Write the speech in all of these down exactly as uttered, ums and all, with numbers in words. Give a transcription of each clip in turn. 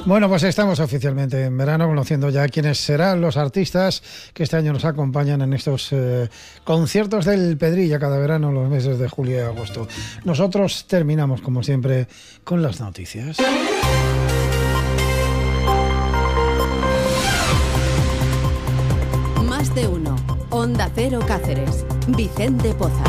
Bueno, pues estamos oficialmente en verano, conociendo ya quiénes serán los artistas que este año nos acompañan en estos eh, conciertos del Pedrilla cada verano, los meses de julio y agosto. Nosotros terminamos, como siempre, con las noticias. Más de uno. Onda Cero Cáceres. Vicente Pozas.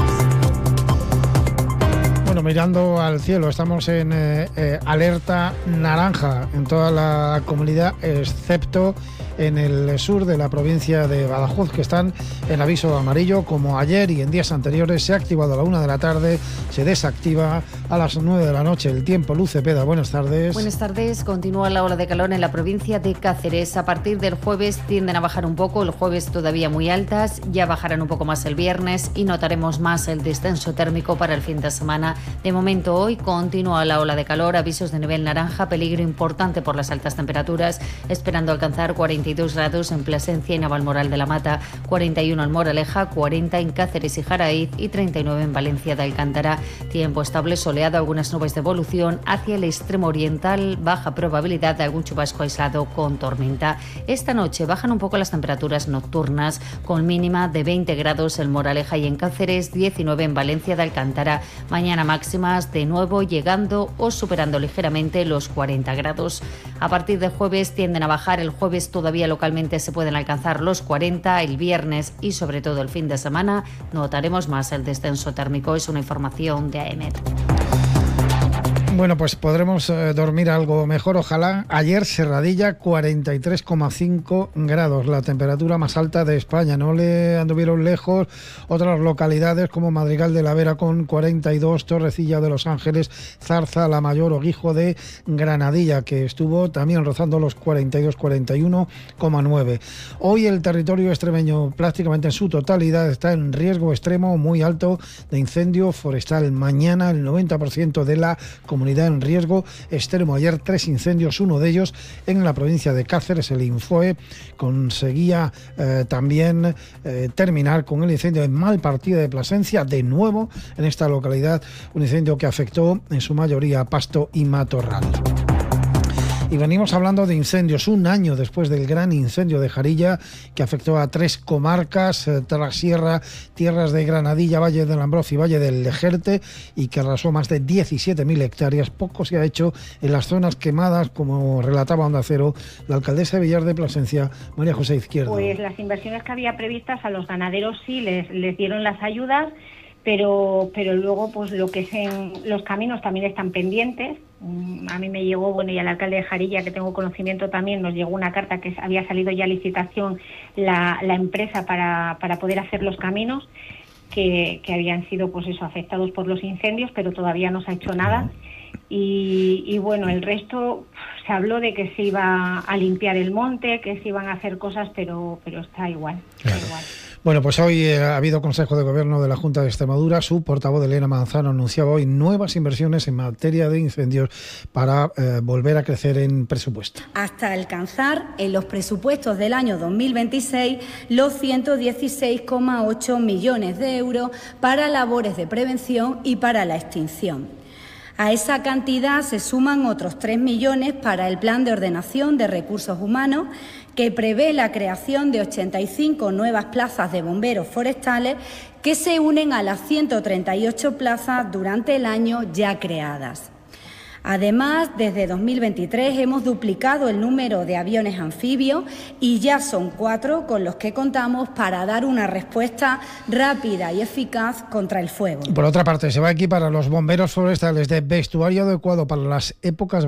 Bueno, mirando al cielo, estamos en eh, eh, alerta naranja en toda la comunidad, excepto en el sur de la provincia de Badajoz, que están en aviso amarillo. Como ayer y en días anteriores, se ha activado a la una de la tarde, se desactiva a las nueve de la noche. El tiempo, Luz Cepeda, buenas tardes. Buenas tardes. Continúa la ola de calor en la provincia de Cáceres. A partir del jueves tienden a bajar un poco, el jueves todavía muy altas, ya bajarán un poco más el viernes y notaremos más el descenso térmico para el fin de semana. De momento hoy continúa la ola de calor, avisos de nivel naranja, peligro importante por las altas temperaturas, esperando alcanzar cuarenta y dos grados en Plasencia y Navalmoral de la Mata, cuarenta y uno en Moraleja, cuarenta en Cáceres y Jaraíz y treinta y nueve en Valencia de Alcántara. Tiempo estable, soleado, algunas nubes de evolución hacia el extremo oriental, baja probabilidad de algún chubasco aislado con tormenta. Esta noche bajan un poco las temperaturas nocturnas, con mínima de veinte grados en Moraleja y en Cáceres, diecinueve en Valencia de Alcántara. Mañana máximas de nuevo llegando o superando ligeramente los cuarenta grados. A partir de jueves tienden a bajar, el jueves todavía localmente se pueden alcanzar los cuarenta, el viernes y sobre todo el fin de semana notaremos más el descenso térmico. Es una información de AEMET. Bueno, pues podremos eh, dormir algo mejor, ojalá. Ayer Serradilla, cuarenta y tres coma cinco grados, la temperatura más alta de España. No le anduvieron lejos otras localidades como Madrigal de la Vera con cuarenta y dos, Torrecilla de Los Ángeles, Zarza, La Mayor o Guijo de Granadilla, que estuvo también rozando los cuarenta y dos, cuarenta y uno coma nueve. Hoy el territorio extremeño prácticamente en su totalidad está en riesgo extremo muy alto de incendio forestal. Mañana el noventa por ciento de la comunidad en riesgo extremo. Ayer tres incendios, uno de ellos en la provincia de Cáceres. El Infoe conseguía eh, también eh, terminar con el incendio en Malpartida de Plasencia, de nuevo en esta localidad, un incendio que afectó en su mayoría pasto y matorral. Y venimos hablando de incendios un año después del gran incendio de Jarilla, que afectó a tres comarcas, eh, Trasierra, tierras de Granadilla, Valle del Ambroz y Valle del Lejerte, y que arrasó más de diecisiete mil hectáreas. Poco se ha hecho en las zonas quemadas, como relataba Onda Cero la alcaldesa de Villar de Plasencia, María José Izquierdo. Pues las inversiones que había previstas a los ganaderos sí les, les dieron las ayudas, pero pero luego pues lo que es en los caminos también están pendientes. A mí me llegó, bueno, y al alcalde de Jarilla, que tengo conocimiento también, nos llegó una carta que había salido ya a licitación la, la empresa para, para poder hacer los caminos, que, que habían sido pues eso, afectados por los incendios, pero todavía no se ha hecho nada. Y, y bueno, el resto se habló de que se iba a limpiar el monte, que se iban a hacer cosas, pero, pero está igual, está igual. Bueno, pues hoy eh, ha habido Consejo de Gobierno de la Junta de Extremadura. Su portavoz, Elena Manzano, anunciaba hoy nuevas inversiones en materia de incendios para eh, volver a crecer en presupuesto. Hasta alcanzar en los presupuestos del año dos mil veintiséis los ciento dieciséis coma ocho millones de euros para labores de prevención y para la extinción. A esa cantidad se suman otros tres millones para el Plan de Ordenación de Recursos Humanos, que prevé la creación de ochenta y cinco nuevas plazas de bomberos forestales que se unen a las ciento treinta y ocho plazas durante el año ya creadas. Además, desde dos mil veintitrés hemos duplicado el número de aviones anfibios y ya son cuatro con los que contamos para dar una respuesta rápida y eficaz contra el fuego. Por otra parte, se va a equipar a los bomberos forestales de vestuario adecuado para las épocas